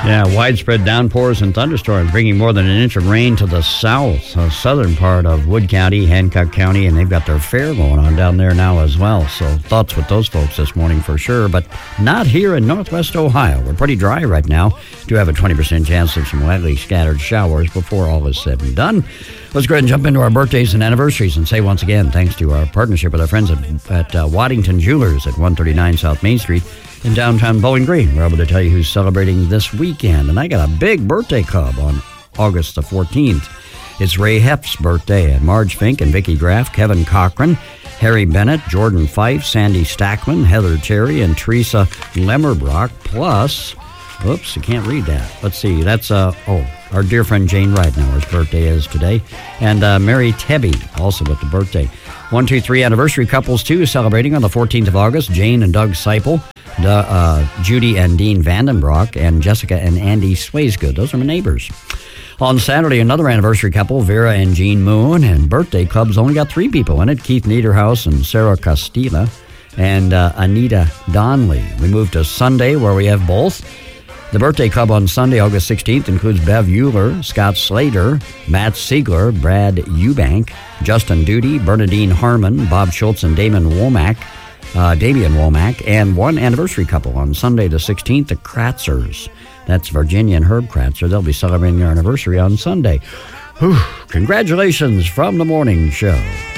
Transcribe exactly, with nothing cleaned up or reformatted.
Yeah, widespread downpours and thunderstorms bringing more than an inch of rain to the south, uh, southern part of Wood County, Hancock County, and they've got their fair going on down there now as well. So thoughts with those folks this morning for sure, but not here in northwest Ohio. We're pretty dry right now. Do have a twenty percent chance of some lightly scattered showers before all is said and done. Let's go ahead and jump into our birthdays and anniversaries and say once again, thanks to our partnership with our friends at, at uh, Waddington Jewelers at one thirty-nine South Main Street in downtown Bowling Green. We're able to tell you who's celebrating this weekend. And I got a big birthday club on August the fourteenth. It's Ray Heff's birthday, and Marge Fink and Vicki Graff, Kevin Cochran, Harry Bennett, Jordan Fife, Sandy Stackman, Heather Cherry, and Teresa Lemmerbrock, plus, oops, I can't read that. Let's see, that's, uh, oh, our dear friend Jane Ridenauer's birthday is today, and uh, Mary Tebby, also with the birthday. One, two, three anniversary couples, too, celebrating on the fourteenth of August, Jane and Doug Seipel, uh, Judy and Dean Vandenbroek, and Jessica and Andy Swaysgood. Those are my neighbors. On Saturday, another anniversary couple, Vera and Jean Moon, and birthday club's only got three people in it, Keith Niederhaus and Sarah Costilla, and uh, Anita Donnelly. We move to Sunday, where we have both. The birthday club on Sunday, August sixteenth, includes Bev Euler, Scott Slater, Matt Siegler, Brad Eubank, Justin Duty, Bernadine Harmon, Bob Schultz, and Damon Womack, uh, Damian Womack, and one anniversary couple on Sunday the sixteenth, the Kratzers. That's Virginia and Herb Kratzer. They'll be celebrating their anniversary on Sunday. Whew, congratulations from the morning show.